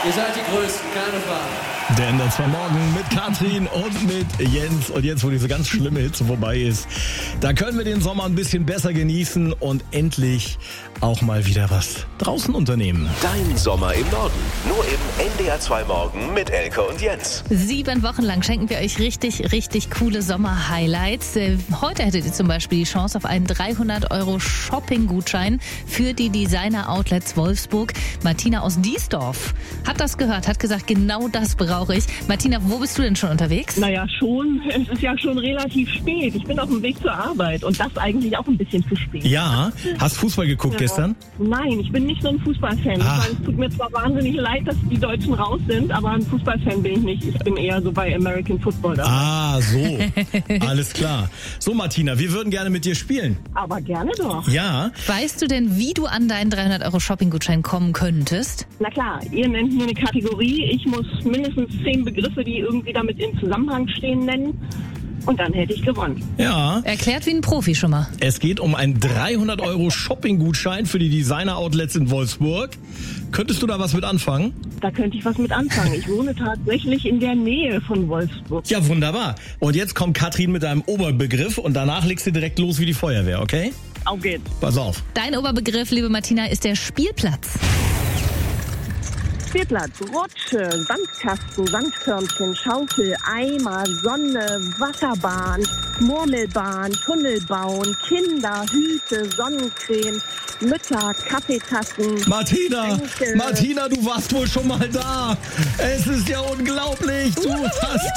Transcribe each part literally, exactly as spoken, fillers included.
Ihr seid die Größten, keine Frage. Der Ender zwei Morgen mit Katrin und mit Jens. Und jetzt, wo diese ganz schlimme Hitze vorbei ist, da können wir den Sommer ein bisschen besser genießen und endlich auch mal wieder was draußen unternehmen. Dein Sommer im Norden. Nur im N D R zwei Morgen mit Elke und Jens. Sieben Wochen lang schenken wir euch richtig, richtig coole Sommer-Highlights. Heute hättet ihr zum Beispiel die Chance auf einen dreihundert Euro Shopping-Gutschein für die Designer-Outlets Wolfsburg. Martina aus Diesdorf hat das gehört, hat gesagt, genau das brauche ich. Martina, wo bist du denn schon unterwegs? Naja, schon. Es ist ja schon relativ spät. Ich bin auf dem Weg zur Arbeit und das eigentlich auch ein bisschen zu spät. Ja, hast Fußball geguckt Ja. gestern? Nein, ich bin nicht so ein Fußballfan. Ah. Ich meine, es tut mir zwar wahnsinnig leid, dass die Deutschen raus sind, aber ein Fußballfan bin ich nicht. Ich bin eher so bei American Football dabei. Ah, so. Alles klar. So, Martina, wir würden gerne mit dir spielen. Aber gerne doch. Ja, Weißt du denn, wie du an deinen dreihundert Euro Shopping-Gutschein kommen könntest? Na klar, ihr nennt mir eine Kategorie. Ich muss mindestens zehn Begriffe, die irgendwie damit in Zusammenhang stehen, nennen. Und dann hätte ich gewonnen. ja. Erklärt wie ein Profi schon mal. Es geht um einen dreihundert Euro Shopping-Gutschein für die Designer-Outlets in Wolfsburg. Könntest du da was mit anfangen? Da könnte ich was mit anfangen. Ich wohne tatsächlich in der Nähe von Wolfsburg. Ja, wunderbar. Und jetzt kommt Katrin mit einem Oberbegriff und danach legst du direkt los wie die Feuerwehr, okay? Auf geht's. Pass auf. Dein Oberbegriff, liebe Martina, ist der Spielplatz. Spielplatz, Rutsche, Sandkasten, Sandkörnchen, Schaufel, Eimer, Sonne, Wasserbahn, Murmelbahn, Tunnelbauen, Kinder, Hüte, Sonnencreme, Mütter, Kaffeetassen. Martina, Danke. Martina, du warst wohl schon mal da. Es ist ja unglaublich. Du hast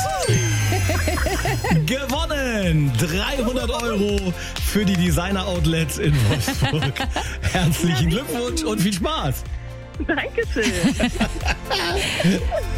gewonnen. dreihundert Euro für die Designer-Outlets in Wolfsburg. Herzlichen Glückwunsch und viel Spaß. Dankeschön.